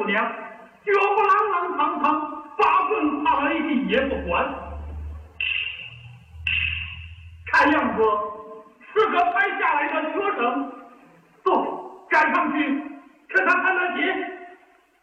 姑娘，绝不朗朗堂堂，八棍插了一地也不管。看样子是个才下来的学生，走，赶上去，看他弹得起。